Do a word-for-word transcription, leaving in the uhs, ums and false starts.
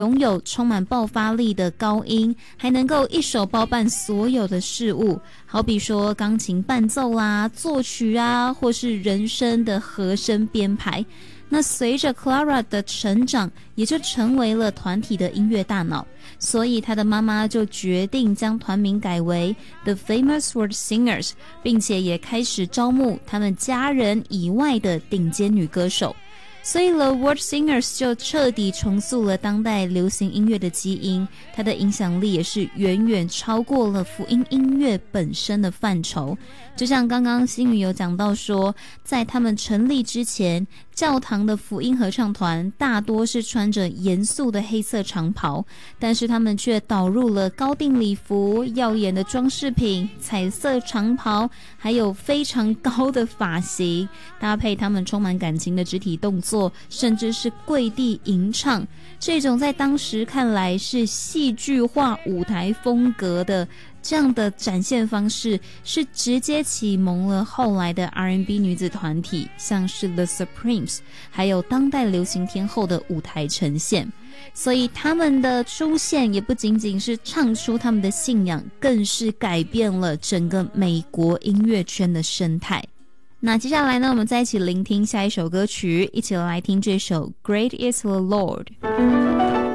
拥有充满爆发力的高音，还能够一手包办所有的事物，好比说钢琴伴奏啦、作曲啊，或是人声的和声编排。那随着 Clara 的成长，也就成为了团体的音乐大脑，所以她的妈妈就决定将团名改为 The Famous World Singers， 并且也开始招募他们家人以外的顶尖女歌手。所以 The World Singers 就彻底重塑了当代流行音乐的基因，它的影响力也是远远超过了福音音乐本身的范畴。就像刚刚新宇有讲到说，在他们成立之前，教堂的福音合唱团大多是穿着严肃的黑色长袍，但是他们却导入了高定礼服、耀眼的装饰品、彩色长袍，还有非常高的发型，搭配他们充满感情的肢体动作，甚至是跪地吟唱，这种在当时看来是戏剧化舞台风格的这样的展现方式，是直接启蒙了后来的 R and B 女子团体，像是 The Supremes， 还有当代流行天后的舞台呈现。所以他们的出现也不仅仅是唱出他们的信仰，更是改变了整个美国音乐圈的生态。那接下来呢，我们再一起聆听下一首歌曲，一起来听这首 Great is the Lord。